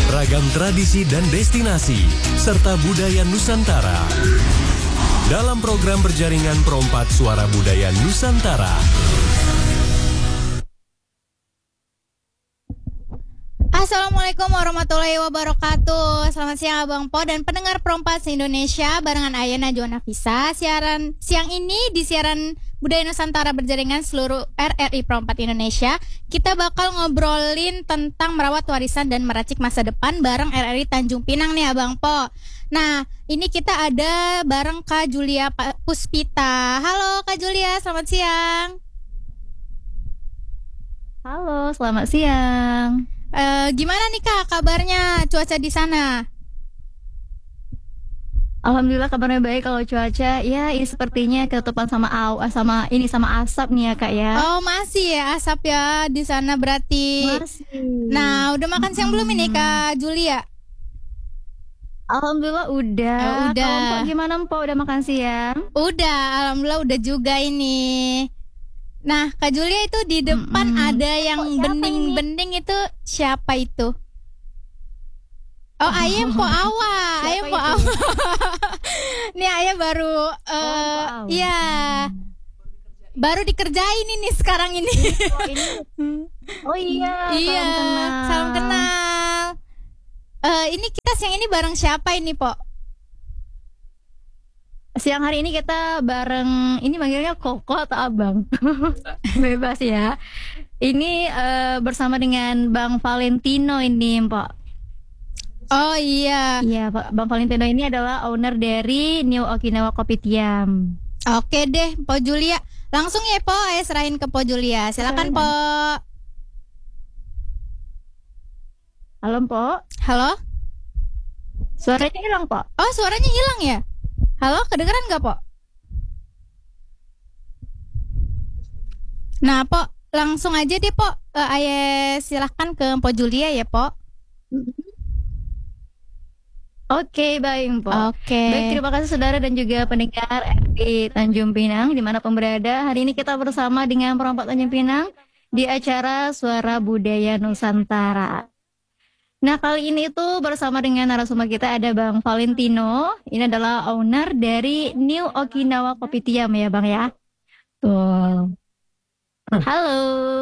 Ragam tradisi dan destinasi, serta budaya Nusantara. Dalam program berjaringan Perompak Suara Budaya Nusantara. Assalamualaikum warahmatullahi wabarakatuh. Selamat siang Abang Po dan pendengar Perompak se-Indonesia. Barengan Aya Najwa Nafisa. Siang ini di siaran Budaya Nusantara berjaringan seluruh RRI Perompak Indonesia, kita bakal ngobrolin tentang merawat warisan dan meracik masa depan bareng RRI Tanjung Pinang nih Abang Po. Nah, ini kita ada bareng Kak Julia Puspita. Halo Kak Julia, selamat siang. Halo, selamat siang. Gimana nih Kak kabarnya, cuaca di sana? Alhamdulillah kabarnya baik. Kalau cuaca ya ini sepertinya ketutupan sama asap nih ya Kak ya. Oh masih ya asap ya di sana berarti. Masih. Nah udah makan siang belum ini Kak Julia? Alhamdulillah udah. Udah. Kalau Mpok gimana Mpok, udah makan siang? Udah, alhamdulillah udah juga ini. Nah Kak Julia itu di depan ada yang bening-bening itu siapa itu? Oh, ayam po awa, ayam po awa. Nih ayah baru, iya, baru dikerjain ini sekarang ini. Oh iya, iya, salam kenal. Ini kita siang ini bareng siapa ini po? Siang hari ini kita bareng, ini manggilnya Koko atau Abang? Bebas ya. Ini bersama dengan Bang Valentino ini, Mpok. Oh iya. Iya, Bang Valentino ini adalah owner dari New Okinawa Kopitiam. Oke deh, Po Julia. Langsung ya, Po, serahin ke Po Julia. Silakan, Po. Halo, Po. Halo? Suaranya hilang, Po. Oh, suaranya hilang ya? Halo, kedengeran nggak, Po? Nah, Po, langsung aja deh, Po. Silahkan ke Po Julia ya, Po. Oke, baik, Po. Oke. Baik, terima kasih saudara dan juga pendengar di Tanjung Pinang dimanapun berada. Hari ini kita bersama dengan Perompak Tanjung Pinang di acara Suara Budaya Nusantara. Nah, kali ini tuh bersama dengan narasumber kita ada Bang Valentino. Ini adalah owner dari New Okinawa Kopitiam ya, Bang ya. Tuh. Halo.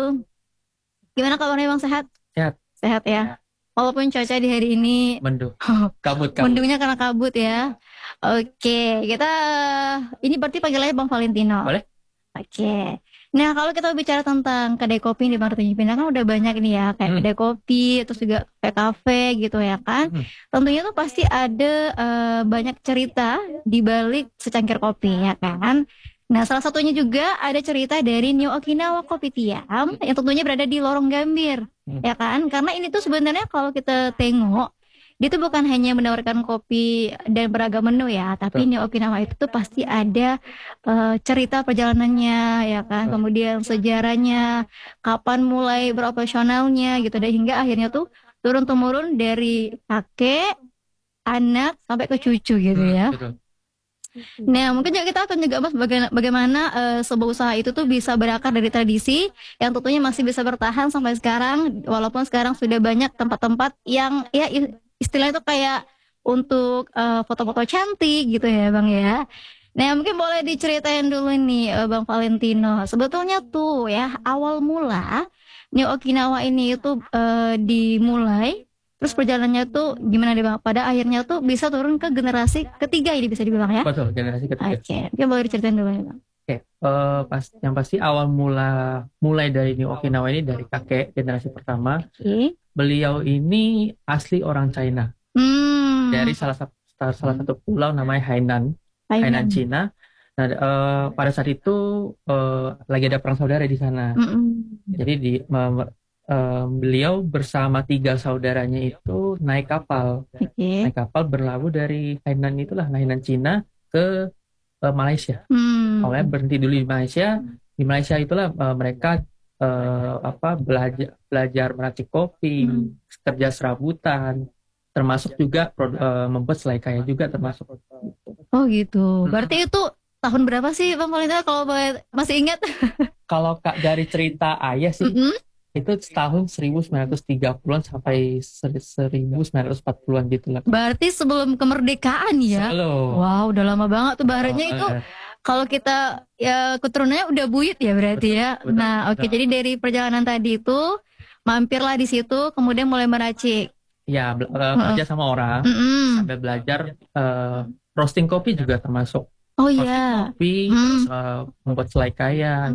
Gimana kabarnya, Bang? Sehat? Sehat. Sehat ya. Walaupun cuaca di hari ini mendung, kabut. Mendungnya karena kabut ya. Oke, kita ini berarti panggil aja Bang Valentino. Boleh? Oke. Nah, kalau kita bicara tentang kedai kopi di Tanjung Pinang kan udah banyak nih ya, kayak kedai kopi, terus juga kayak kafe gitu ya kan. Tentunya tuh pasti ada banyak cerita di balik secangkir kopi ya kan. Nah, salah satunya juga ada cerita dari New Okinawa Kopitiam yang tentunya berada di Lorong Gambir, ya kan? Karena ini tuh sebenarnya kalau kita tengok, dia tuh bukan hanya menawarkan kopi dan beragam menu ya, tapi New Okinawa itu tuh pasti ada cerita perjalanannya, ya kan? Kemudian sejarahnya, kapan mulai beroperasionalnya gitu, dan hingga akhirnya tuh turun-temurun dari kakek, anak, sampai ke cucu gitu ya. Betul. Nah, mungkin juga kita akan juga bahas bagaimana sebuah usaha itu tuh bisa berakar dari tradisi yang tentunya masih bisa bertahan sampai sekarang, walaupun sekarang sudah banyak tempat-tempat yang ya istilahnya itu kayak untuk foto-foto cantik gitu ya, Bang ya. Nah, mungkin boleh diceritain dulu nih Bang Valentino. Sebetulnya tuh ya awal mula New Okinawa ini itu dimulai. Terus perjalanannya tuh gimana deh Bang? Pada akhirnya tuh bisa turun ke generasi ketiga ini bisa dibilang ya? Betul, generasi ketiga. Oke, dia boleh diceritain dulu ya Bang. Oke, yang pasti awal mulai dari New Okinawa ini dari kakek generasi pertama. Oke. Beliau ini asli orang China. Dari salah satu pulau namanya Hainan Cina. Nah, pada saat itu lagi ada perang saudara di sana. Jadi beliau bersama 3 saudaranya itu naik kapal. Naik kapal berlabuh dari Hainan Cina ke Malaysia. Awalnya berhenti dulu di Malaysia. Di Malaysia itulah mereka belajar meracik kopi, kerja serabutan, termasuk juga membuat selai kaya juga termasuk. Oh gitu. Berarti itu tahun berapa sih Bang Valentino kalau masih ingat? Kalau dari cerita ayah sih Itu tahun 1930-an sampai 1940-an gitu lah. Berarti sebelum kemerdekaan ya? Selalu. Wow, udah lama banget tuh baratnya itu. Kalau kita ya keturunannya udah buyut ya berarti ya. Betul, Nah, oke. Jadi dari perjalanan tadi itu mampirlah di situ, kemudian mulai meracik. Ya, kerja sama orang sampai belajar roasting kopi juga termasuk. Oh iya. Kopi, membuat selai kaya.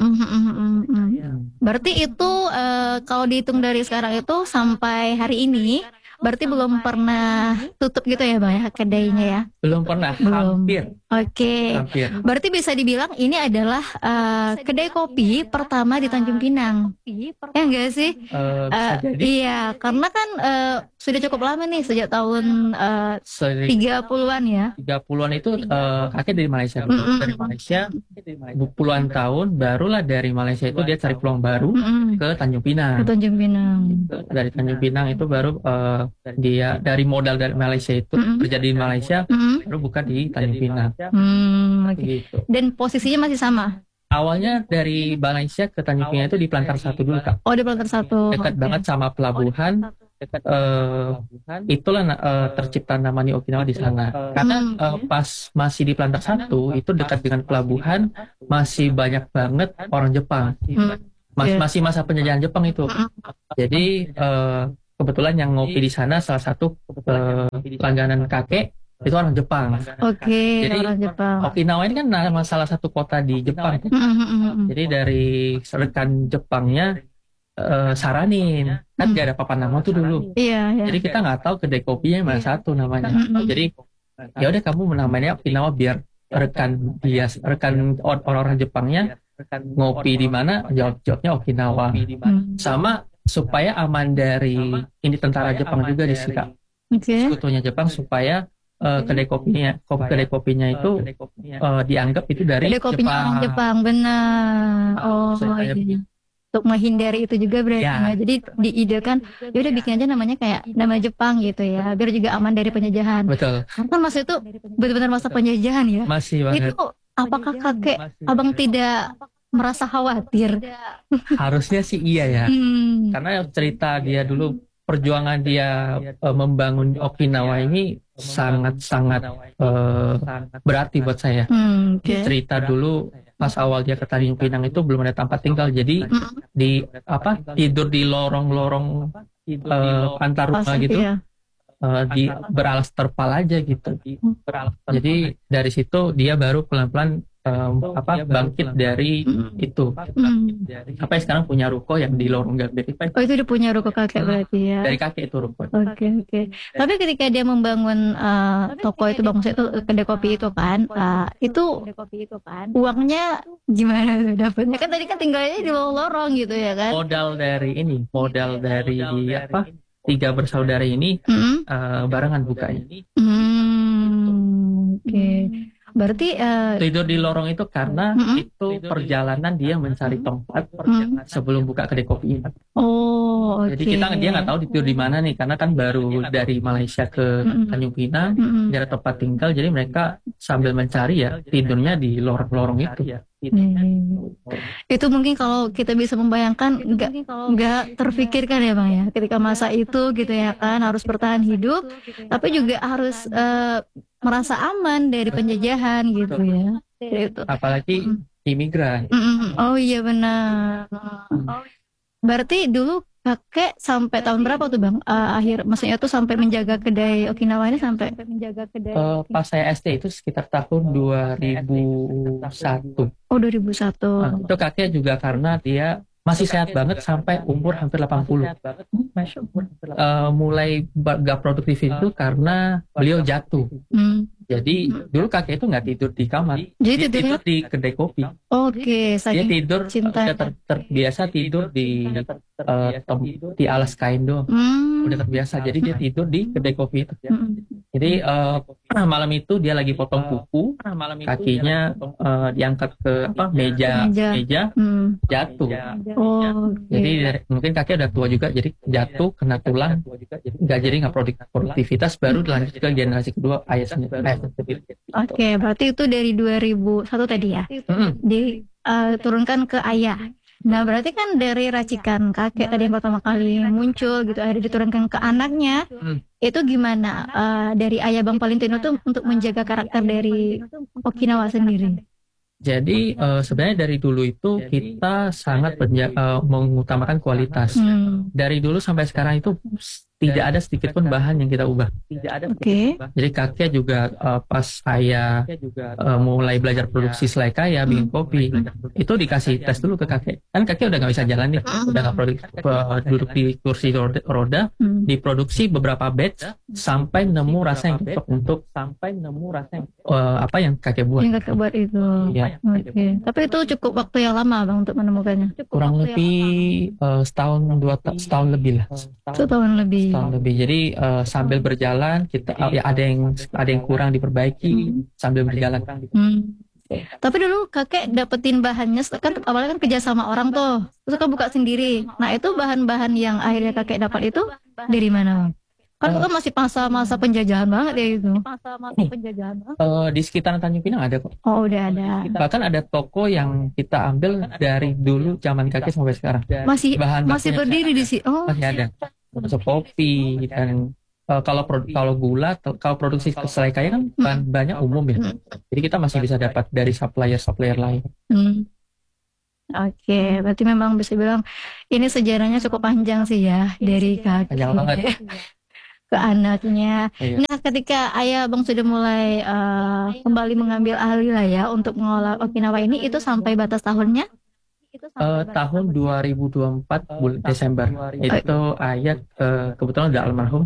Berarti itu kalau dihitung dari sekarang itu sampai hari ini, berarti belum pernah tutup gitu ya Bang ya kedainya ya? Belum pernah, hampir. Oke. Hampir. Berarti bisa dibilang ini adalah kedai kopi pertama di Tanjung Pinang. Ya enggak sih? Bisa jadi. Iya, karena kan sudah cukup lama nih sejak tahun 30-an ya. 30-an itu kakek dari Malaysia dulu. Dari Malaysia puluhan tahun, barulah dari Malaysia itu dia cari peluang baru ke Tanjung Pinang. Ke Tanjung Pinang. Dari Tanjung Pinang itu baru dia dari modal dari Malaysia itu kerja di Malaysia, baru buka di Tanjung Pinang. Okay. Gitu. Dan posisinya masih sama? Awalnya dari Malaysia ke Tanjung Pinang itu di Pelantar 1 dulu Kak. Oh di Pelantar 1. Dekat banget sama pelabuhan. Itulah tercipta namanya Okinawa di sana. Karena pas masih di Pelantar 1 itu dekat dengan pelabuhan masih banyak banget orang Jepang. Masih masa penjajahan Jepang itu. Jadi kebetulan yang ngopi di sana salah satu langganan kakek itu orang Jepang. Oke, jadi orang Jepang. Okinawa ini kan salah satu kota di Jepang. Jadi dari rekan Jepangnya saranin, kan gak ada papan nama tuh dulu. Iya. Jadi kita nggak tahu kedai kopinya mana satu namanya. Jadi ya udah kamu menamainya Okinawa biar rekan orang-orang Jepangnya ngopi di mana, jawabnya Okinawa. Sama supaya aman dari ini tentara Jepang juga di sini. Sekutunya Jepang supaya kedai kopinya itu dianggap itu dari kedai kopinya orang Jepang, benar. Oh iya. Untuk menghindari itu juga berarti ya. Jadi diidekan ya udah bikin aja namanya kayak nama Jepang gitu ya, biar juga aman dari penjajahan. Betul. Karena masa itu benar-benar masa penjajahan ya. Masih banget. Itu apakah kakek abang tidak merasa khawatir? Harusnya sih iya ya. Karena cerita dia dulu, perjuangan dia membangun Okinawa ini sangat-sangat berarti buat saya. Cerita dulu pas awal dia ke Tanjung Pinang itu belum ada tempat tinggal, jadi tidur di lorong-lorong antar rumah gitu. Beralas terpal aja gitu. Jadi dari situ dia baru pelan-pelan bangkit dari itu. Sampai sekarang punya ruko yang di lorong Gambir. Oh itu udah punya ruko kakek berarti ya. Dari kakek itu ruko. Oke. Tapi ketika dia membangun toko itu, bang, itu kedai kopi itu kan, uangnya gimana tuh dapatnya? Kan tadi kan tinggalnya di lorong gitu ya kan. Modal dari 3 bersaudara ini barengan bukanya. Oke. Berarti tidur di lorong itu karena itu perjalanan dia mencari tempat sebelum buka kedai kopi ini. Oh, oke. Jadi dia nggak tahu tidur di mana nih, karena kan baru dari Malaysia ke Tanjung Pinang, dia ada tempat tinggal, jadi mereka sambil mencari ya tidurnya di lorong-lorong itu. Itu mungkin kalau kita bisa membayangkan nggak terfikirkan ya bang ya, ketika masa itu gitu ya kan, harus bertahan hidup tapi juga harus merasa aman dari penjajahan gitu ya. Apalagi imigran. Oh iya benar. Berarti dulu kakek sampai tahun berapa tuh bang? Maksudnya tuh sampai menjaga kedai Okinawa ini sampai menjaga kedai. Pas saya SD itu sekitar tahun 2001. Oh 2001. Itu kakek juga karena dia masih sehat banget sampai umur hampir 80. Mulai gak produktif itu karena beliau jatuh. Jadi dulu kakek itu nggak tidur di kamar, dia tidur di kedai kopi. Oke, dia tidur terbiasa tidur di alas kain doang. Udah terbiasa, jadi dia tidur di kedai kopi itu. Jadi malam itu dia lagi potong kuku, kakinya diangkat ke meja, jatuh. Jadi mungkin kakek udah tua juga, jadi jatuh kena tulang, nggak produktivitas, baru lanjut ke generasi kedua ayah sendiri. Oke, berarti itu dari 2001 tadi ya, diturunkan ke ayah. Nah, berarti kan dari racikan kakek tadi yang pertama kali muncul gitu, akhirnya diturunkan ke anaknya. Itu gimana dari ayah Bang Valentino tuh untuk menjaga karakter dari Okinawa sendiri? Jadi sebenarnya dari dulu itu kita sangat mengutamakan kualitas. Dari dulu sampai sekarang itu tidak ada sedikit pun bahan yang kita ubah. Oke. Jadi kakek juga pas saya mulai belajar produksi selai kaya, bikin kopi, itu dikasih tes dulu ke kakek. Kan kakek udah nggak bisa jalan nih, udah nggak duduk di kursi roda, diproduksi beberapa batch sampai nemu rasa yang cocok untuk apa yang kakek buat. Yang kakek buat itu. Ya. Oke. Tapi itu cukup waktu yang lama Bang untuk menemukannya. Kurang lebih setahun lebih lah. Setahun lebih. Jadi sambil berjalan kita ada yang kurang diperbaiki sambil berjalan. Tapi dulu kakek dapetin bahannya kan awalnya kan kerja sama orang tuh, terus kan buka sendiri. Nah itu bahan-bahan yang akhirnya kakek dapat itu dari mana? Kan itu kan masih masa penjajahan banget ya itu. Di sekitaran Tanjung Pinang ada kok. Oh udah ada. Bahkan ada toko yang kita ambil dari dulu zaman kakek sampai sekarang. Masih berdiri di sini. Oh masih ada. Untuk kopi dan kalau gula, kalau produksi selai kaya kan banyak umum ya. Jadi kita masih bisa dapat dari supplier lain. Oke, berarti memang bisa bilang ini sejarahnya cukup panjang sih ya dari kakek panjang banget ke anaknya. Iya. Nah, ketika ayah Bang sudah mulai kembali mengambil alih lah ya untuk mengolah Okinawa ini, itu sampai batas tahunnya? Tahun 2024 bulan Desember itu ayah kebetulan udah almarhum.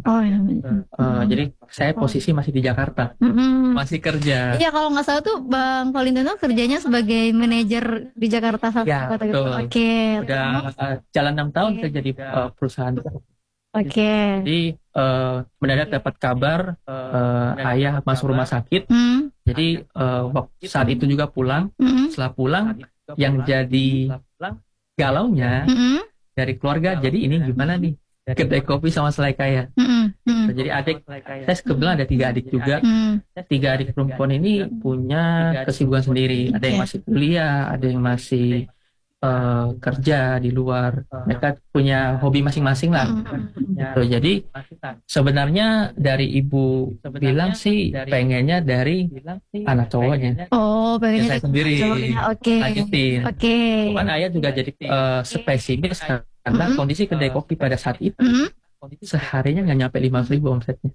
Jadi saya posisi masih di Jakarta, masih kerja. Iya kalau nggak salah tuh Bang Valentino kerjanya sebagai manajer di Jakarta. Ya betul. Oke. Udah jalan 6 tahun kerja di perusahaan. Oke. Jadi mendadak dapat kabar ayah masuk rumah sakit. Jadi saat itu juga pulang. Setelah pulang yang jadi galaunya dari keluarga, jadi ini gimana nih kedai kopi sama selai kaya. Jadi saya kebetulan ada 3 adik juga. 3 adik perempuan ini punya kesibukan sendiri, ada yang masih kuliah, ada yang masih kerja di luar, mereka punya hobi masing-masing lah. Jadi sebenarnya dari ibu bilang sih pengennya dari anak cowoknya. Pengennya saya sendiri lanjutin. Cuman ayah juga jadi spesimis karena kondisi kedai kopi pada saat itu seharinya nggak nyampe 5.000 omsetnya.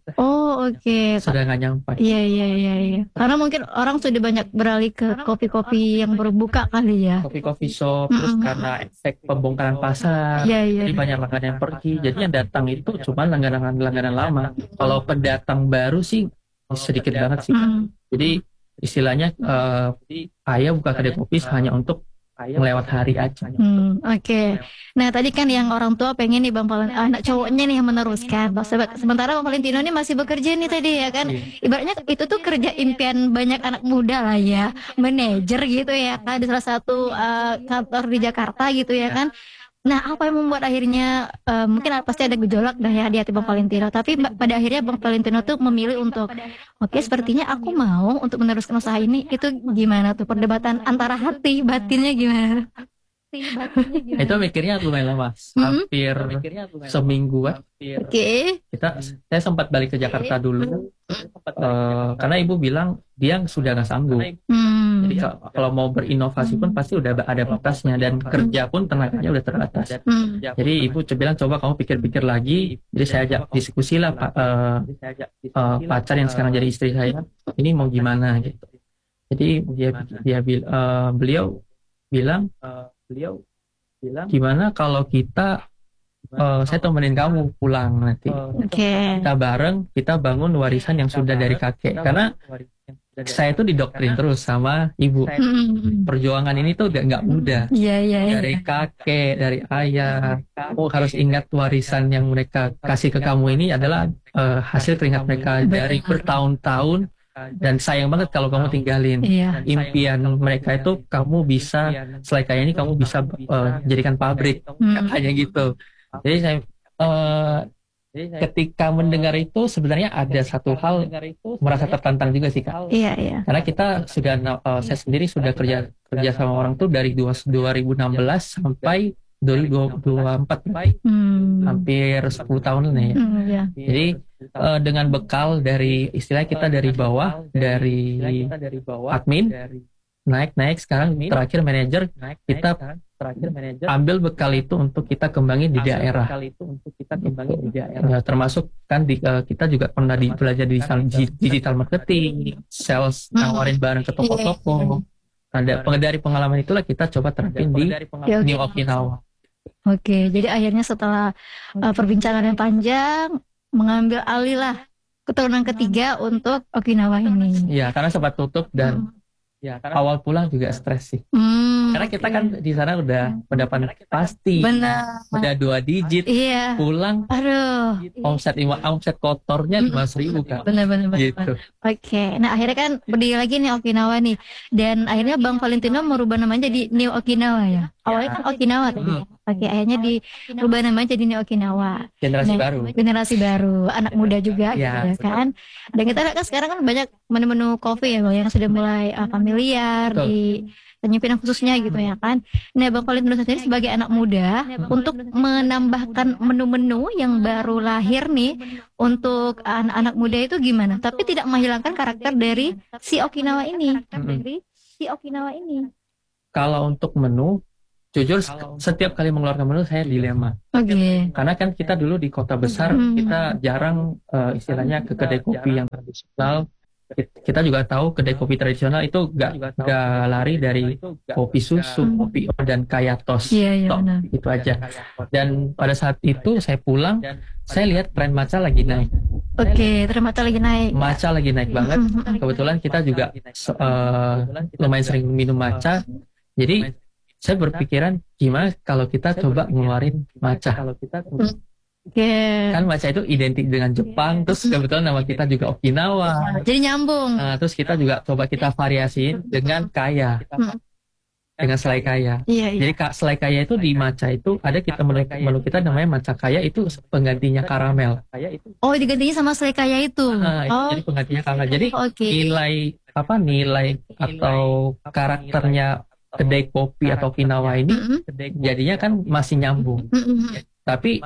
Sudah nggak nyampe. Iya. Karena mungkin orang sudah banyak beralih ke kopi-kopi yang berbuka kali ya. Kopi shop, terus karena efek pembongkaran pasar, jadi banyak langganan yang pergi. Jadi yang datang itu cuma langganan lama. Kalau pendatang baru sih sedikit banget sih. Jadi istilahnya ayah buka kedai kopi hanya untuk melewat hari aja. Oke. Nah tadi kan yang orang tua pengen nih Bang Valentino, anak cowoknya nih yang meneruskan. Sementara Bang Valentino ini masih bekerja nih tadi ya kan. Ibaratnya itu tuh kerja impian banyak anak muda lah ya, manajer gitu ya kan di salah satu kantor di Jakarta gitu ya kan. Nah apa yang membuat akhirnya mungkin pasti ada gejolak dah ya di hati Bang Valentino. Tapi pada akhirnya Bang Valentino tuh memilih untuk sepertinya aku mau untuk meneruskan usaha ini. Itu gimana tuh perdebatan antara hati batinnya gimana? Itu mikirnya lumayan lama, hampir semingguan. Saya sempat balik ke Jakarta dulu karena ibu bilang dia sudah nggak sanggup. Jadi kalau mau berinovasi pun pasti udah ada batasnya dan kerja pun tenaganya udah terbatas. Jadi ibu bilang coba kamu pikir-pikir lagi. Jadi saya ajak diskusi lah pacar yang sekarang jadi istri saya ini mau gimana gitu. Jadi beliau bilang gimana kalau kita saya temenin kamu pulang nanti. Kita bareng, kita bangun warisan yang sudah dari kakek. Karena saya tuh didoktrin terus sama ibu. Perjuangan ini tuh nggak mudah. Dari kakek, dari ayah. Kamu harus ingat warisan yang mereka kasih ke kamu ini adalah hasil keringat mereka dari bertahun-tahun. Dan sayang banget kalau kamu tinggalin. Impian mereka itu kamu bisa selai kaya ini kamu bisa jadikan pabrik katanya gitu. Jadi saya ketika mendengar itu sebenarnya ada satu hal merasa tertantang juga sih Kak. Iya. Karena kita sudah saya sendiri sudah kerja sama orang tuh dari 2016 sampai 2024, hampir 10 tahun nih ya. Iya. Jadi dengan bekal dari istilahnya kita dari bawah, dari admin naik sekarang terakhir manajer, kita ambil bekal itu untuk kita kembangin di daerah. Termasuk kan kita juga pernah belajar di digital marketing, sales, nawarin barang ke toko-toko. Dari pengalaman itulah kita coba terapin di New Okinawa. Oke, jadi akhirnya setelah perbincangan yang panjang, mengambil alih lah keturunan ketiga untuk Okinawa ini. Iya, karena sempat tutup dan awal pulang juga stres sih. Karena kita kan di sana udah pendapat pasti. Benar. Udah 2 digit. Iya. Pulang. Aduh. Omset kotornya 5.000 Kak. Benar. Gitu. Oke. Nah akhirnya kan berdiri lagi nih Okinawa nih. Dan akhirnya Bang Valentino merubah namanya jadi New Okinawa ya. Awalnya kan Okinawa tadi ya. Oke, akhirnya dirubah namanya jadi New Okinawa. Generasi baru, anak muda juga ya, gitu kan. Dan kita lihat kan sekarang kan banyak menu-menu kopi ya Bang, yang sudah mulai familiar di Tanjung Pinang khususnya gitu ya kan. Nah Bang Valentino sendiri sebagai anak muda untuk menambahkan menu-menu yang baru lahir nih untuk anak-anak muda itu gimana? Tapi tidak menghilangkan karakter dari si Okinawa ini. Kalau untuk menu, jujur setiap kali mengeluarkan menu saya dilema. Karena kan kita dulu di kota besar kita jarang istilahnya ke kedai kopi yang tradisional. Kita juga tahu kedai kopi tradisional itu gak lari dari kopi susu, kopi dan kaya tos. Itu aja. Dan pada saat itu saya pulang, saya lihat tren matcha lagi naik. Tren matcha lagi naik. Matcha lagi naik banget. Kebetulan kita juga lumayan sering minum matcha. Jadi saya berpikiran gimana kalau kita coba ngeluarin matcha. Kan matcha itu identik dengan Jepang, terus kebetulan nama kita juga Okinawa. Jadi nyambung. Terus kita juga coba kita variasiin dengan kaya. Dengan selai kaya. Jadi selai kaya itu di matcha itu ada kita menu kita namanya matcha kaya, itu penggantinya karamel. Oh, digantinya sama selai kaya itu. Jadi penggantinya karamel. Jadi nilai atau karakternya kedai kopi atau Okinawa ini jadinya kan masih nyambung. Tapi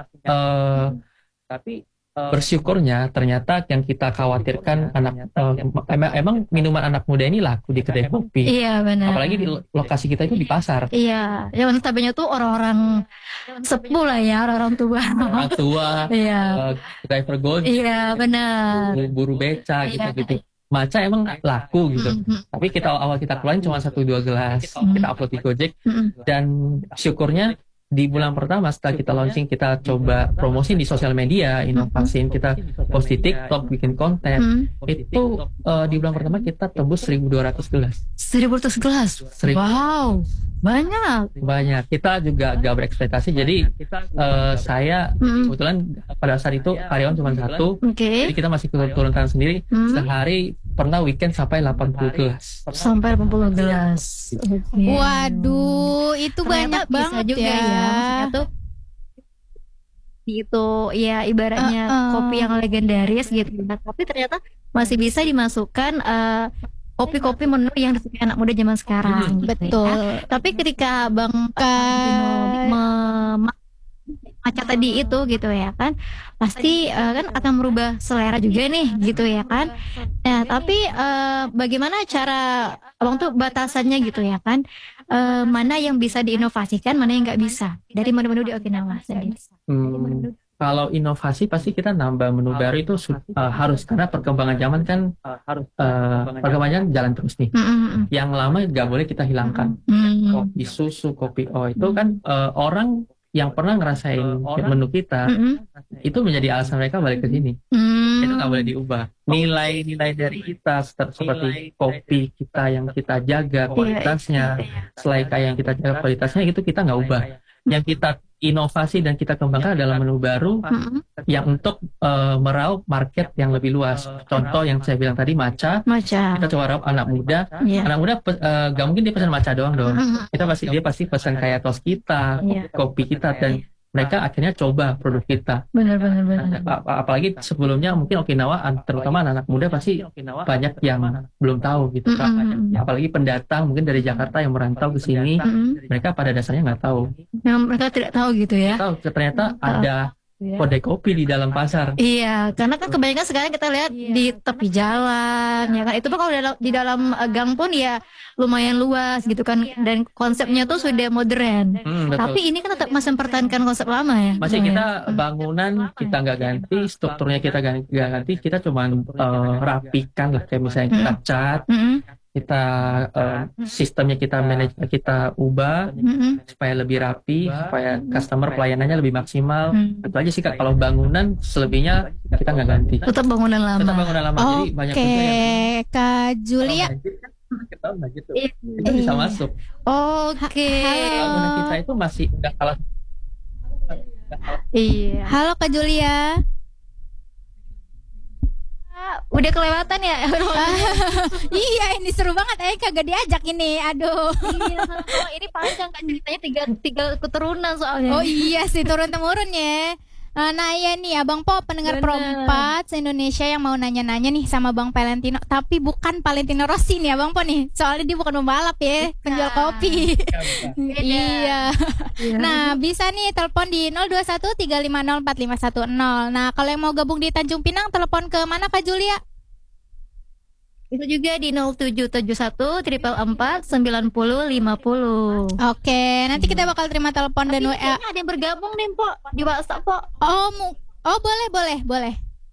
bersyukurnya ternyata yang kita khawatirkan emang minuman anak muda ini laku di kedai kopi. Iya benar. Apalagi di lokasi kita itu di pasar. Iya, yang notabene tuh orang-orang sepuh lah ya, orang tua. Orang tua. Iya. Driver gojek. Iya benar. Buru beca gitu. Matcha emang laku gitu. Tapi awal kita keluarin cuma 1-2 gelas. Kita upload di Gojek. Dan syukurnya di bulan pertama setelah kita launching, kita coba promosi di sosial media, inovasiin, kita post di TikTok, bikin konten. Itu di bulan pertama kita tembus 1.200 gelas. 1.200 gelas? Wow, banyak. Kita juga gak berekspektasi. Jadi saya kebetulan pada saat itu karyawan cuma 1. Jadi kita masih turun tangan sendiri. Sehari pernah weekend sampai 80 gelas. Sampai 80 gelas. Waduh, itu banyak banget juga ya. Maksudnya tuh itu ya ibaratnya kopi yang legendaris gitu. Tapi ternyata masih bisa dimasukkan kopi-kopi menu yang disukai anak muda zaman sekarang. Betul. Ya. Tapi ketika Bang matcha tadi itu gitu ya kan, pasti kan akan merubah selera juga nih gitu ya kan. Nah tapi bagaimana cara Abang tuh batasannya gitu ya kan, mana yang bisa diinovasikan, mana yang nggak bisa dari menu-menu di Okinawa sendiri? Kalau inovasi pasti kita nambah menu baru itu harus, karena perkembangan zaman kan perkembangan jalan terus nih. Yang lama nggak boleh kita hilangkan. Kopi susu, kopi itu kan orang yang pernah ngerasain menu kita itu menjadi alasan mereka balik ke sini. Itu nggak boleh diubah. Nilai-nilai dari kita seperti kopi kita yang kita jaga kualitasnya, selai kaya yang kita jaga kualitasnya, itu kita nggak ubah. Yang kita inovasi dan kita kembangkan adalah menu baru yang untuk meraup market yang lebih luas. Contoh yang saya bilang tadi, matcha. Kita coba raup anak muda. Anak muda gak mungkin dia pesan matcha doang dong. Dia pasti pesan kayak tos kita, kopi kita, dan mereka akhirnya coba produk kita. Benar. Apalagi sebelumnya mungkin Okinawa, terutama anak muda pasti banyak yang belum tahu gitu Kak. Apalagi pendatang mungkin dari Jakarta yang merantau ke sini, mereka pada dasarnya nggak tahu. Yang mereka tidak tahu gitu ya. Tahu ternyata ada kedai kopi di dalam pasar. Iya, karena kan kebanyakan sekarang kita lihat di tepi jalan, ya kan. Itu pun kalau di dalam gang pun ya lumayan luas gitu kan, dan konsepnya tuh sudah modern. Tapi ini kan tetap masih mempertahankan konsep lama ya. Masih kita bangunan kita nggak ganti, strukturnya kita nggak ganti, kita cuma rapikan lah, kayak misalnya kita cat. Kita sistemnya kita manage, kita ubah supaya lebih rapi, supaya customer pelayanannya lebih maksimal. Itu aja sih Kak. Kalau bangunan selebihnya kita nggak ganti. Tetap bangunan lama. Jadi banyak juga yang Kak Julia. Kita nggak gitu. Itu bisa masuk. Bangunan kita itu masih udah kalah. Iya. Halo Kak Julia. Udah kelewatan ya. Iya, ini seru banget. Kagak diajak ini. Aduh. Iya, ini panjang kan ceritanya, tiga keturunan soalnya. Oh iya sih, turun-temurun ya. Nah iya nih Abang Po, pendengar Pro4 se-Indonesia yang mau nanya-nanya nih sama Bang Valentino. Tapi bukan Valentino Rossi nih Abang Po nih. Soalnya dia bukan pembalap ya, penjual kopi. Iya. Nah bisa nih telepon di 0213504510. Nah kalau yang mau gabung di Tanjung Pinang, telepon ke mana Kak Julia? Itu juga di 0771 444 9050. Oke, nanti kita bakal terima telepon dan WA. Ada yang bergabung nih, Po, di WhatsApp, Po. Oh, boleh.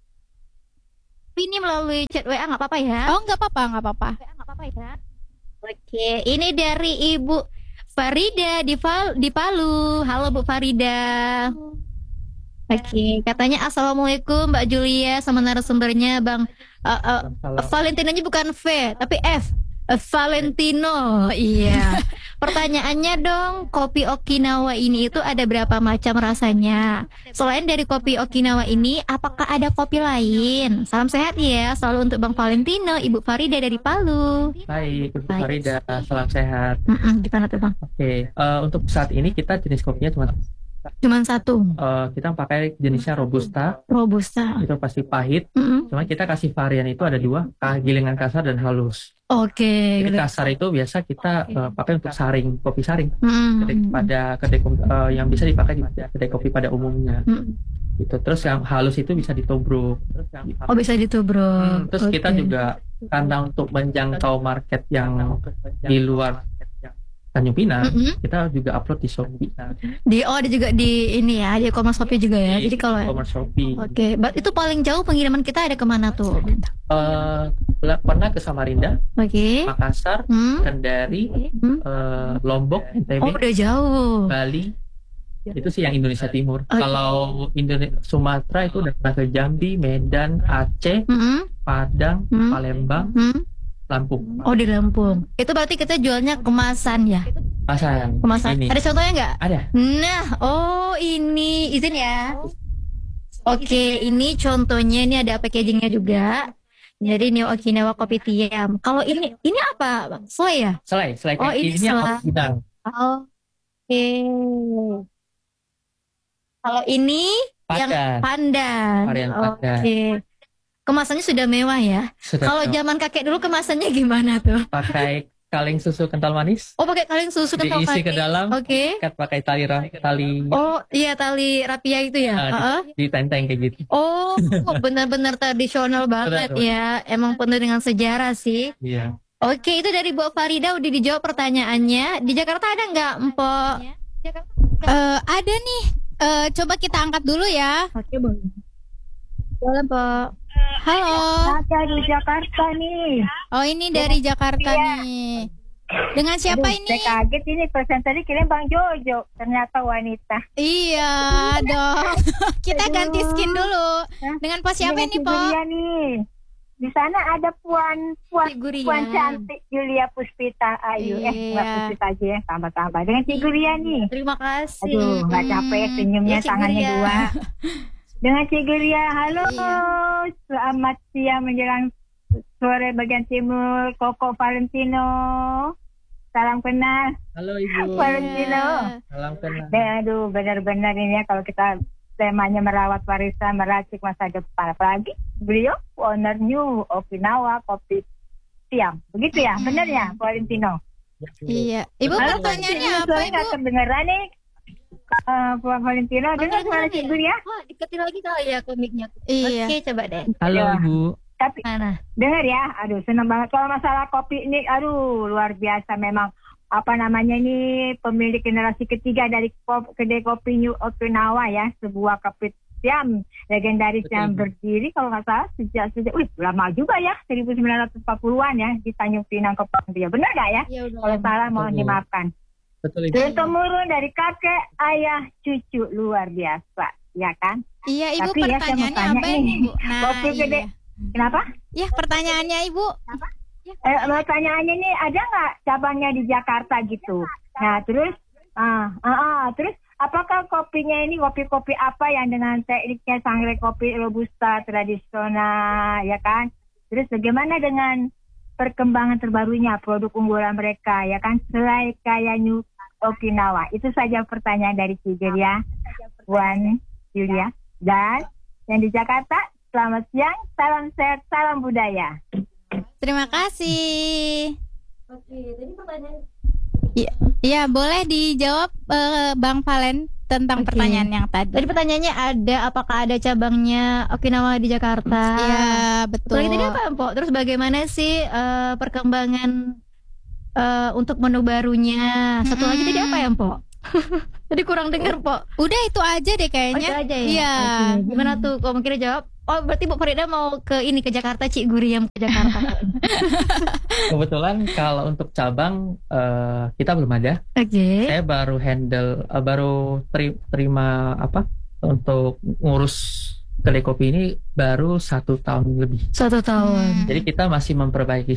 Ini melalui chat WA nggak apa-apa ya? Oh, nggak apa-apa. Ya. Oke, ini dari Ibu Farida di Palu. Halo Bu Farida. Oke, katanya assalamualaikum Mbak Julia sama narasumbernya Bang. Valentinonya bukan V tapi F. Valentino. Iya. Pertanyaannya dong, kopi Okinawa ini itu ada berapa macam rasanya? Selain dari kopi Okinawa ini, apakah ada kopi lain? Salam sehat ya, selalu untuk Bang Valentino, Ibu Farida dari Palu. Baik, Ibu Farida, salam sehat. Gimana tuh Bang? Oke, untuk saat ini kita jenis kopinya Cuman satu. Kita pakai jenisnya Robusta. Itu pasti pahit. Cuma kita kasih varian itu ada dua, gilingan kasar dan halus. Oke. Jadi kasar itu biasa kita pakai untuk saring, kopi saring. Pada kedai yang bisa dipakai di kedai kopi pada umumnya. Gitu. Terus yang halus itu bisa ditubruk. Bisa ditubruk. Terus kita juga karena untuk menjangkau market yang di luar Tanjung Pinang, kita juga upload di Shopee. Ada juga di ini ya, di e-commerce Shopee juga ya. Jadi kalau e-commerce Shopee. Oke, itu paling jauh pengiriman kita ada kemana tuh? Pernah ke Samarinda, Makassar, Kendari, Lombok, NTB. Udah jauh. Bali. Itu sih yang Indonesia Timur. Kalau Sumatera itu udah pernah ke Jambi, Medan, Aceh, Padang, Palembang, Lampung. Di Lampung. Itu berarti kita jualnya kemasan ya? Kemasan. Ini. Ada contohnya nggak? Ada. Nah, ini izin ya. Oke, ini contohnya, ini ada packagingnya juga. Jadi New Okinawa Kopi Tiam. Kalau ini apa, Bang? Selai ya? Selai. Ini selai. Oke. Kalau ini yang pandan. Varian pandan. Oke. Kemasannya sudah mewah ya. Kalau zaman kakek dulu kemasannya gimana tuh? Pakai kaleng susu kental manis. Pakai kaleng susu kental manis. Diisi ke dalam. Ikat pakai tali. Tali rapia itu ya. Ditenteng kayak gitu. Benar-benar tradisional banget ya. Emang penuh dengan sejarah sih. Iya. Oke, itu dari Bu Farida udah dijawab pertanyaannya. Di Jakarta ada nggak, Mpok? Ada nih. Coba kita angkat dulu ya. Oke, boleh. Boleh, Mpok. Halo. Saya di Jakarta nih. Ini dari Jakarta nih. Dengan siapa ini? Saya kaget ini pesan tadi kirim Bang Jojo, ternyata wanita. Iya dong. Kita ganti skin dulu. Dengan pos siapa ini, Po? Nih. Di sana ada puan cantik Julia Puspita Ayu. Mbak Puspita aja ya, tambah-tambah. Dengan Ciguria nih. Terima kasih. Aduh, nggak capek senyumnya, tangannya dua. Dengan Ciguria, halo, selamat siang menjelang sore bagian timur, Koko Valentino. salam kenal. Halo Ibu. Valentino. Salam kenal. Aduh, benar-benar ini ya kalau kita temanya merawat warisan, meracik masa depan. Apalagi beliau owner New Okinawa Kopi Siam. Begitu ya, benar ya, Valentino? Iya. Ibu pertanyaannya apa, Ibu? Nggak kedengeran nih. Valentino, dengar suara Cik Guria? Diketin lagi kali ya komiknya. Iya. Oke, coba deh. Halo Ya. Ibu. Tapi Mana? dengar ya, aduh senang banget kalau masalah kopi ini, aduh luar biasa memang. Apa namanya ini pemilik generasi ketiga dari kedai kopi New Okinawa ya, sebuah kopi Siam legendaris yang berdiri kalau nggak salah sejak lama juga ya, 1940-an ya di Tanjung Pinang Kepulauan Riau. Benar nggak ya? Ya, Kalau salah mohon dimaafkan. Betul Ibu. Turun temurun dari kakek, ayah, cucu, luar biasa, ya kan? Iya, Ibu, Tapi ya, saya mau pertanyaannya tanya apa nih, ini, Bu? Nah, kopi gede. iya. Kenapa? Ya, pertanyaannya Ibu. Pertanyaannya nih, ada nggak cabangnya di Jakarta gitu? Nah, terus, terus apakah kopinya ini kopi-kopi apa yang dengan tekniknya sangrai kopi robusta tradisional, ya kan? Terus bagaimana dengan perkembangan terbarunya produk unggulan mereka, ya kan? Selain kayak New Okinawa. Itu saja pertanyaan dari Cigeria, Wan Julia. Dan yang di Jakarta, selamat siang, salam sehat, salam budaya. Terima kasih. Oke, tadi pertanyaan. Iya, boleh dijawab Bang Valen tentang Oke. pertanyaan yang tadi. Tadi pertanyaannya apakah ada cabangnya Okinawa di Jakarta? Iya, betul. Lagi tadi apa, Mpok? Terus bagaimana sih perkembangan untuk menu barunya? Satu lagi tadi apa ya, Mpok? Tadi kurang dengar, Mpok. Udah itu aja deh Oh, kayaknya. itu aja ya? Iya. Oke. Gimana tuh kalau mungkin jawab? Oh, berarti Bu Farida mau ke Jakarta, Cik Guriam ke Jakarta. Kebetulan kalau untuk cabang kita belum ada. Oke. Saya baru terima untuk ngurus kedai kopi ini baru 1 tahun lebih. 1 tahun. Jadi kita masih memperbaiki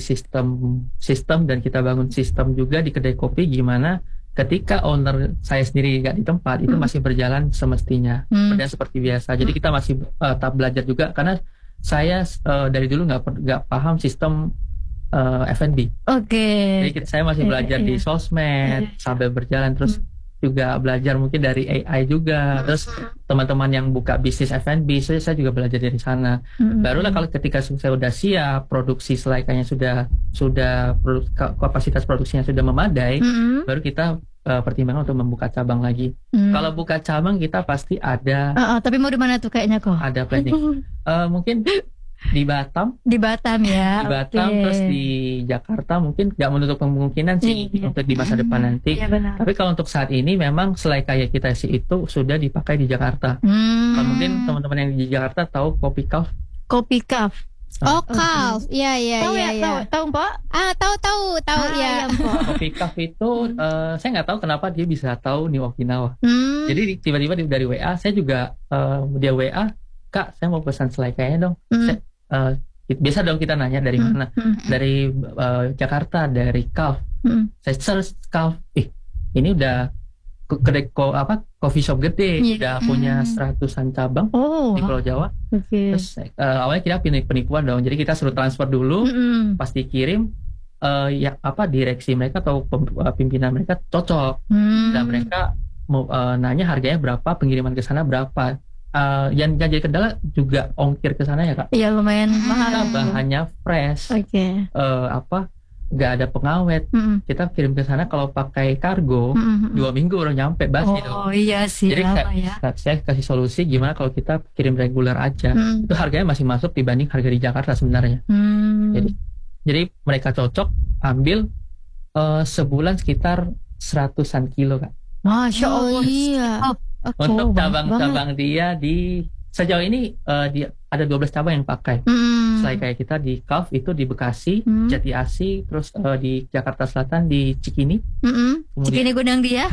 sistem dan kita bangun sistem juga di kedai kopi gimana ketika owner saya sendiri nggak di tempat itu masih berjalan semestinya, berjalan seperti biasa. Jadi kita masih tahap belajar juga karena saya dari dulu nggak paham sistem F&B. Oke. Jadi saya masih belajar di sosmed sambil berjalan, terus juga belajar mungkin dari AI juga. Terus teman-teman yang buka bisnis F&B, saya juga belajar dari sana. Barulah kalau ketika saya sudah siap, produksi selaikanya sudah kapasitas produksinya sudah memadai, baru kita pertimbangan untuk membuka cabang lagi. Kalau buka cabang kita pasti ada. Tapi mau di mana tuh kayaknya kok? Ada planning. Mungkin di Batam. Di Batam ya. Di Batam, terus di Jakarta mungkin nggak menutup kemungkinan sih untuk di masa depan nanti. Iya, benar. Tapi kalau untuk saat ini memang selai kayak kita sih itu sudah dipakai di Jakarta. Kalau mungkin teman-teman yang di Jakarta tahu Kopi Calf. Kopi Calf. Oh, Calf. Iya. Tahu Pak? Tahu ya. Kopi Calf itu saya nggak tahu kenapa dia bisa tahu New Okinawa. Jadi tiba-tiba dari WA saya juga dia WA, Kak, saya mau pesan selai kayaknya dong. Biasa dong kita nanya dari mana. Dari Jakarta, dari Calf. Saya search Calf. Ini udah kedai coffee shop gede, udah punya 100-an cabang di Pulau Jawa. Terus awalnya kita penipuan dong. Jadi kita suruh transfer dulu, pas dikirim direksi mereka atau pimpinan mereka cocok. Dan mereka mau nanya harganya berapa, pengiriman ke sana berapa. Yang jadi kendala juga ongkir ke sana ya Kak. Iya, lumayan mahal. Bahannya fresh. Oke. Nggak ada pengawet. Kita kirim ke sana kalau pakai kargo 2 minggu udah nyampe basi dong. Oh iya sih. Jadi lama ya. saya kasih solusi gimana kalau kita kirim reguler aja. Itu harganya masih masuk dibanding harga di Jakarta sebenarnya. Jadi mereka cocok ambil sebulan sekitar 100-an kilo Kak. Masya Allah. Iya. Untuk cabang-cabang dia di sejauh ini ada 12 cabang yang pakai. Selain kayak kita di Calf itu di Bekasi, Jati Asih, terus di Jakarta Selatan di Cikini. Cikini Gunung dia.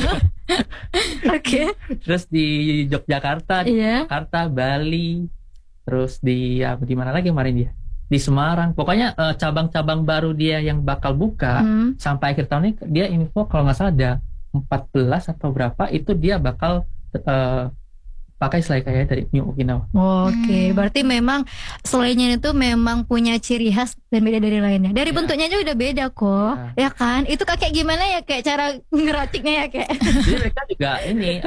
Oke. Terus di Yogyakarta, di Jakarta, Bali, terus di mana lagi kemarin dia? Di Semarang. Pokoknya cabang-cabang baru dia yang bakal buka sampai akhir tahun ini dia info kalau nggak salah ada 14 atau berapa itu dia bakal pakai selai kaya dari New Okinawa. Oke, berarti memang selainya itu memang punya ciri khas dan beda dari lainnya. Dari bentuknya aja udah beda kok, ya kan? Itu kakek gimana ya kayak cara ngeraciknya ya kayak? Jadi mereka juga ini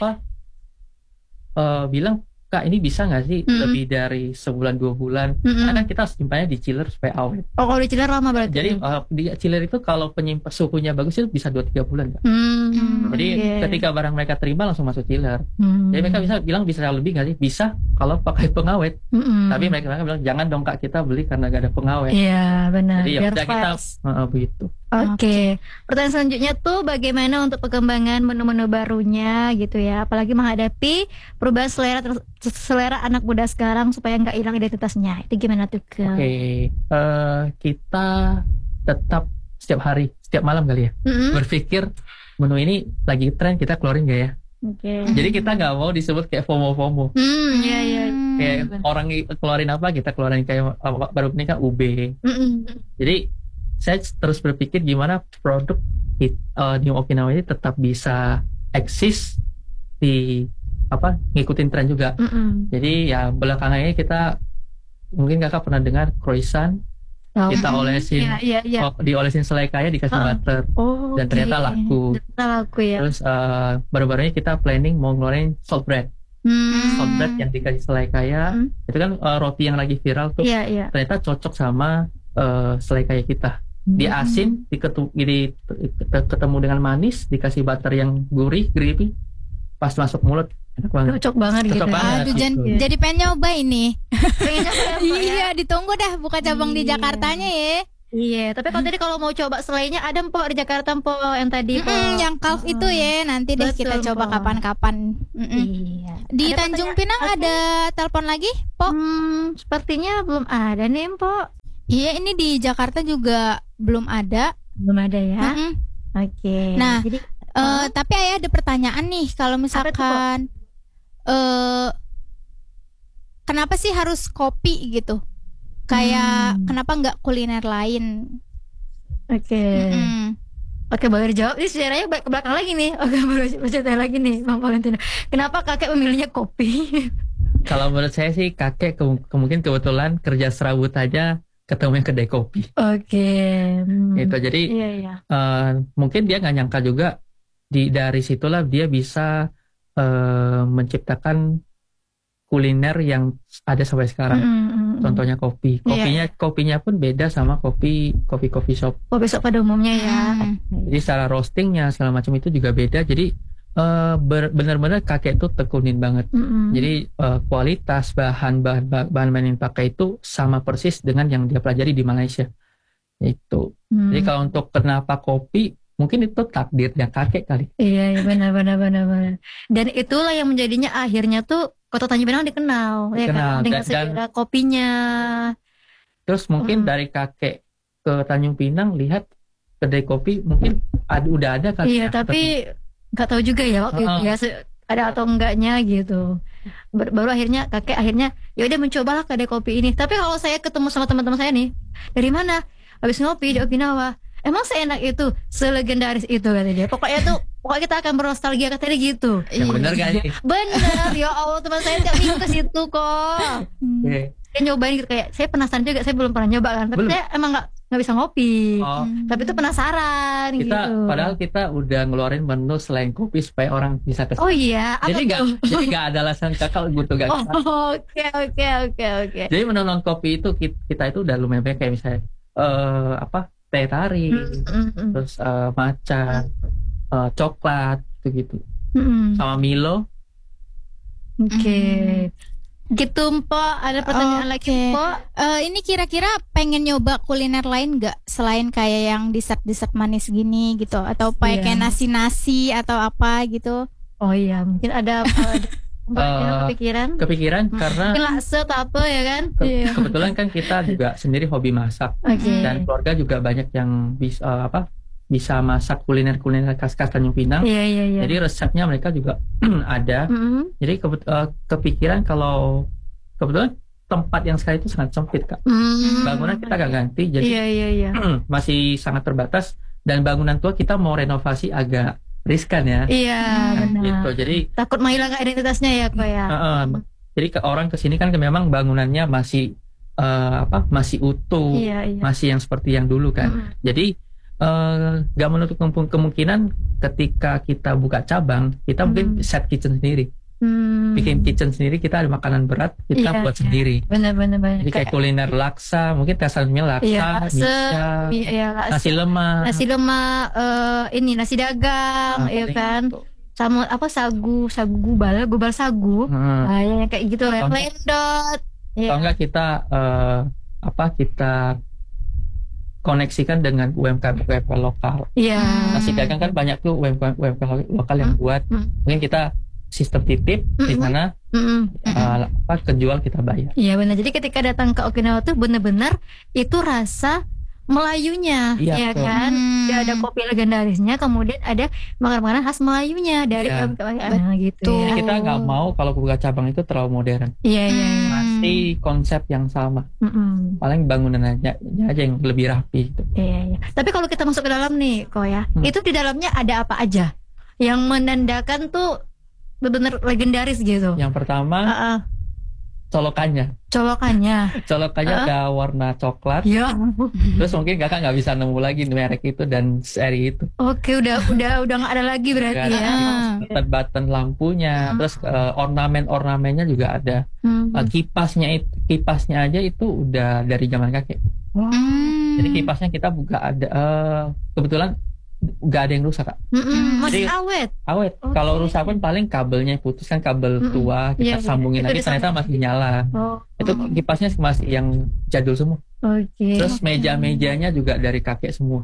bilang, Kak ini bisa nggak sih lebih dari sebulan 2 bulan? Karena kita harus simpannya di chiller supaya awet. Oh, kalau di chiller lama berarti? Jadi di chiller itu kalau penyimpan suhunya bagus itu bisa 2-3 bulan, Kak. Jadi ketika barang mereka terima langsung masuk chiller. Jadi mereka bisa lebih nggak sih? Bisa kalau pakai pengawet. Tapi mereka bilang jangan dong Kak, kita beli karena gak ada pengawet. Iya benar. Jadi ya udah kita begitu. Oke. Pertanyaan selanjutnya tuh bagaimana untuk perkembangan menu-menu barunya gitu ya, apalagi menghadapi perubahan selera anak muda sekarang supaya nggak hilang identitasnya. Itu gimana tuh Kak? Oke. Kita tetap setiap hari, setiap malam kali ya, berpikir menu ini lagi tren, kita keluarin gak ya? Jadi kita nggak mau disebut kayak FOMO. Iya. Kayak orang keluarin apa kita keluarin, kayak baru ini kan UB. Jadi saya terus berpikir gimana produk New Okinawa ini tetap bisa eksis di ngikutin tren juga. Jadi ya belakangan ini kita mungkin Kakak pernah dengar croissant, kita olesin diolesin selai kaya dikasih butter, dan ternyata laku. Ya. Terus baru-baru ini kita planning mau ngeluarin salt bread. Salt bread yang dikasih selai kaya, itu kan roti yang lagi viral tuh. Ternyata cocok sama selai kaya kita. Diasin, ketemu dengan manis, dikasih butter yang gurih, gravy, pas masuk mulut enak banget. Cocok banget gitu. Banget, gitu. Jadi pengen nyoba ini. Iya, ditunggu dah buka cabang di Jakartanya ya. Iya, tapi kalau mau coba selainya ada Mpok di Jakarta Mpok yang tadi yang calf itu ya, nanti deh kita coba kapan-kapan. Iya. Di Tanjung Pinang ada telepon lagi, Pok? Sepertinya belum ada nih Mpok. Iya, ini di Jakarta juga belum ada. Belum ada ya. Oke. Nah, jadi tapi Ayah ada pertanyaan nih, kalau misalkan kenapa sih harus kopi gitu? Kayak kenapa nggak kuliner lain? Oke, boleh dijawab. Ini sejarahnya ke belakang lagi nih. Oke, baru cerita lagi nih Bang Valentino. Kenapa kakek memilihnya kopi? Kalau menurut saya sih kakek mungkin kebetulan kerja serabut aja ketemunya kedai kopi. Gitu. Jadi mungkin dia nggak nyangka juga dari situlah dia bisa menciptakan kuliner yang ada sampai sekarang. Contohnya kopi. Kopinya pun beda sama kopi shop. Kopi shop pada umumnya ya. Jadi secara roastingnya segala macam itu juga beda. Jadi benar-benar kakek itu tekunin banget. Jadi kualitas bahan yang dipakai itu sama persis dengan yang dia pelajari di Malaysia. Itu. Jadi kalau untuk kenapa kopi, mungkin itu takdirnya kakek kali. Iya, benar. Dan itulah yang menjadinya akhirnya tuh Kota Tanjung Pinang dikenal. Ya kan? Dengan sejarah kopinya. Terus mungkin dari kakek ke Tanjung Pinang lihat kedai kopi mungkin udah ada kali. Iya, tapi nggak tahu juga ya waktu itu ya ada atau enggaknya gitu. Baru akhirnya kakek ya udah mencobalah kedai kopi ini. Tapi kalau saya ketemu sama teman-teman saya nih, dari mana? Habis ngopi di Okinawa. Emang seenak itu, selegendaris itu kata dia. Pokoknya kita akan bernostalgia katanya gitu. Ya benar kan? Bener, ya Allah, teman saya tiap minggu ke situ kok. Saya nyobain gitu, kayak saya penasaran juga, saya belum pernah nyoba kan. Tapi saya emang nggak bisa ngopi. Tapi itu penasaran gitu. Padahal kita udah ngeluarin menu selain kopi supaya orang bisa kesana. Oh iya, jadi nggak ada alasan kakak butuh gak kesana. Oke. Jadi menu non kopi itu kita itu udah lumayan banyak, kayak misalnya teh tarik, terus matcha, coklat gitu, sama Milo. Gitu Mpok, ada pertanyaan lagi Mpok. Ini kira-kira pengen nyoba kuliner lain nggak selain kayak yang dessert manis gini gitu, atau kayak nasi atau apa gitu? Oh iya, mungkin ada kepikiran karena laksa atau apa ya kan? Kebetulan kan kita juga sendiri hobi masak, dan keluarga juga banyak yang bisa masak kuliner khas Tanjung Pinang. Jadi resepnya mereka juga ada. Jadi kepikiran kalau kebetulan tempat yang sekarang itu sangat sempit Kak. Bangunan kita gak ganti, jadi masih sangat terbatas. Dan bangunan tua kita mau renovasi agak riskan ya. Iya, benar. Gitu. Jadi takut menghilangkan identitasnya ya kok ya. Jadi orang kesini kan memang bangunannya masih masih utuh, masih yang seperti yang dulu kan. Jadi gak menutup kemungkinan ketika kita buka cabang, kita mungkin set kitchen sendiri. Bikin kitchen sendiri, kita ada makanan berat, kita buat sendiri. Benar. Jadi kayak kuliner laksa, mungkin teasalnya laksa, nasi lemak, ini nasi dagang, ya kan. Sama sagu gubal sagu. Ya kayak gitu lah, lendot. Kalau enggak kita kita koneksikan dengan UMKM lokal. Nasi dagang kan banyak tuh UMKM lokal yang buat. Mungkin kita sistem titip di sana kejual kita bayar. Iya benar. Jadi ketika datang ke Okinawa tuh benar-benar itu rasa Melayunya, ya kan? Dia ada kopi legendarisnya, kemudian ada makanan-makanan khas Melayunya dari gitu. Ya. Kita nggak mau kalau buka cabang itu terlalu modern. Iya. Masih konsep yang sama. Paling bangunannya aja yang lebih rapi. Gitu. Iya. Tapi kalau kita masuk ke dalam nih, kok ya, itu di dalamnya ada apa aja yang menandakan tuh benar-benar legendaris gitu. Yang pertama. Colokannya ada warna coklat. Ya. Terus mungkin kakak nggak bisa nemu lagi merek itu dan seri itu. Oke, udah nggak ada lagi berarti ya. Button lampunya, terus ornamennya juga ada. Kipasnya aja itu udah dari zaman kakek. Jadi kipasnya kita buka ada kebetulan nggak ada yang rusak kak. Masih awet. Okay. Kalau rusak pun paling kabelnya putus kan, kabel tua kita sambungin lagi ternyata masih nyala. Itu kipasnya masih yang jadul semua. Terus meja-mejanya juga dari kakek semua.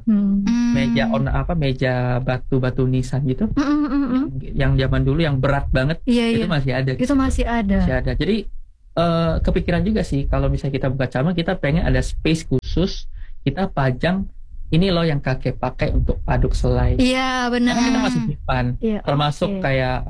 Meja batu nisan gitu. Yang zaman dulu yang berat banget itu masih ada. Itu masih ada. Jadi kepikiran juga sih kalau misalnya kita buka cabang, kita pengen ada space khusus kita pajang. Ini loh yang kakek pakai untuk aduk selai. Iya benar. Kita masih simpan, termasuk kayak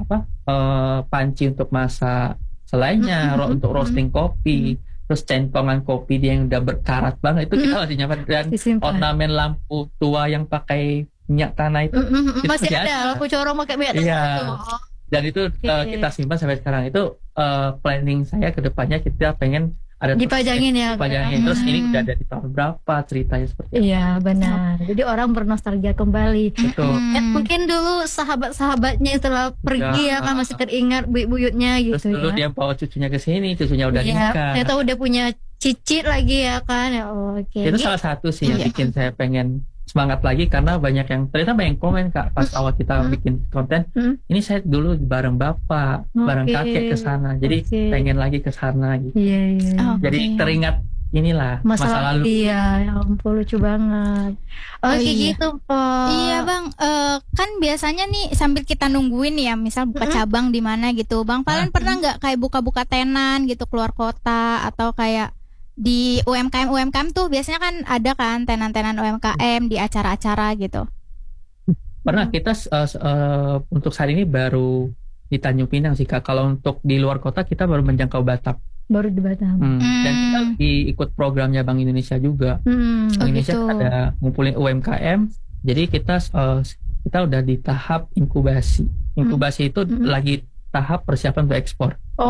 panci untuk masak selainya, untuk roasting kopi, terus centongan kopi dia yang udah berkarat banget itu kita masih nyimpan, dan ornamen lampu tua yang pakai minyak tanah itu masih ada. Lampu corong pakai minyak tanah. Iya. Dan itu kita simpan sampai sekarang. Itu planning saya ke depannya, kita pengen ada dipajangin terus ini udah ada di tahun berapa ceritanya seperti apa. Iya benar. Jadi orang bernostalgia kembali. Betul. Mungkin dulu sahabat-sahabatnya setelah pergi kan masih teringat buyutnya gitu. Terus dulu dia bawa cucunya ke sini, cucunya udah nikah. Ternyata udah punya cicit lagi ya kan. Itu salah satu sih yang bikin saya pengen semangat lagi, karena banyak yang komen kak pas awal kita bikin konten. Ini saya dulu bareng bapak, bareng kakek ke sana, jadi pengen lagi ke sana gitu. Jadi teringat inilah masa lalu. Iya, ya ampun lucu banget. Gitu Pak. Iya bang, kan biasanya nih sambil kita nungguin ya, misal buka cabang di mana gitu, bang Palen pernah nggak kayak buka-buka tenan gitu keluar kota, atau kayak di UMKM tuh biasanya kan ada kan tenan-tenan UMKM di acara-acara gitu. Pernah kita untuk saat ini baru di Tanjung Pinang sih kak. Kalau untuk di luar kota kita baru menjangkau Batam. Baru di Batam. Dan kita ikut programnya Bank Indonesia juga. Bank Indonesia ada ngumpulin UMKM. Jadi kita udah di tahap inkubasi. Inkubasi itu lagi tahap persiapan untuk ekspor.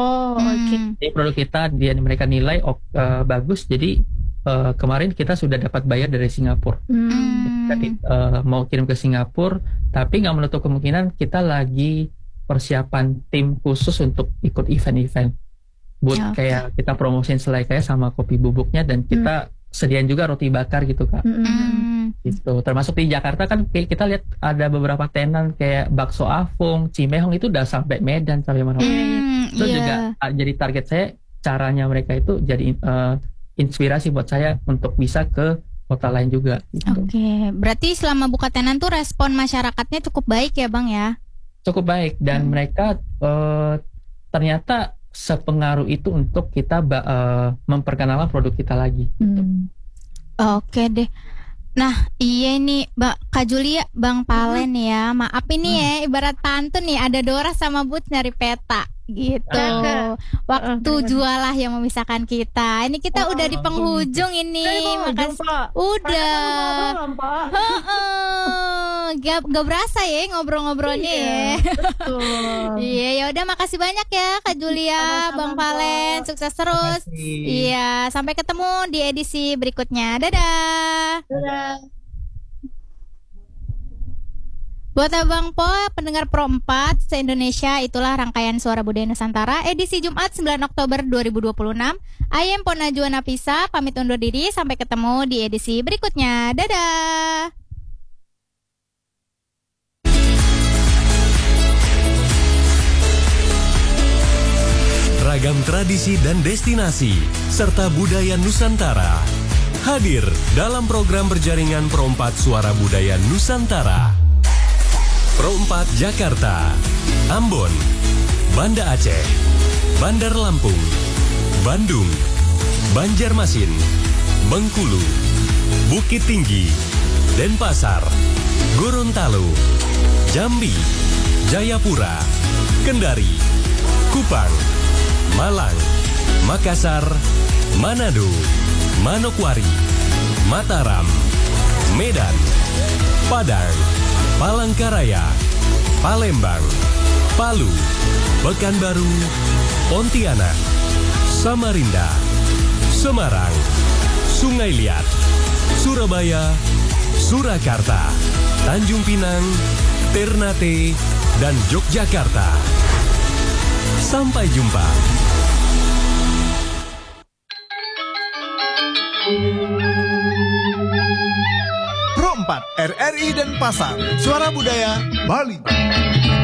Jadi produk kita mereka nilai bagus. Jadi kemarin kita sudah dapat bayar dari Singapura. Kita mau kirim ke Singapura, tapi nggak menutup kemungkinan kita lagi persiapan tim khusus untuk ikut event-event. Buat kayak kita promosiin selai kayak sama kopi bubuknya, dan kita sediain juga roti bakar gitu kak. Gitu. Termasuk di Jakarta kan kita lihat ada beberapa tenan kayak bakso Afung, Cimehong itu udah sampai Medan, sampai mana. Itu juga jadi target saya. Caranya mereka itu jadi inspirasi buat saya untuk bisa ke kota lain juga. Gitu. Berarti selama buka tenan tuh respon masyarakatnya cukup baik ya bang ya? Cukup baik, dan mereka ternyata sepengaruh itu untuk kita memperkenalkan produk kita lagi. Oke deh. Nah iya nih Kak Julia, Bang Palen ya, maaf ini ya ibarat pantun nih, ada Dora sama Boots nyari peta gitu. Waktu jualah yang memisahkan kita. Ini kita udah di penghujung ini. Makasih. Udah. gak berasa ya ngobrol-ngobrolnya ya. Betul. Iya, ya udah makasih banyak ya Kak Julia, Bang Valen, sukses terus. Iya, sampai ketemu di edisi berikutnya. Dadah. Dadah. Buat Abang Po, pendengar Pro 4 se-Indonesia, itulah rangkaian Suara Budaya Nusantara edisi Jumat 9 Oktober 2026. I am Po Najwa Nafisa, pamit undur diri, sampai ketemu di edisi berikutnya. Dadah. Ragam tradisi dan destinasi serta budaya Nusantara hadir dalam program berjaringan Pro 4 Suara Budaya Nusantara. Pro 4 Jakarta, Ambon, Banda Aceh, Bandar Lampung, Bandung, Banjarmasin, Bengkulu, Bukit Tinggi, Denpasar, Gorontalo, Jambi, Jayapura, Kendari, Kupang, Malang, Makassar, Manado, Manokwari, Mataram, Medan, Padang, Palangkaraya, Palembang, Palu, Pekanbaru, Pontianak, Samarinda, Semarang, Sungai Liat, Surabaya, Surakarta, Tanjung Pinang, Ternate, dan Yogyakarta. Sampai jumpa. Pro 4 RRI Denpasar, Suara Budaya Bali.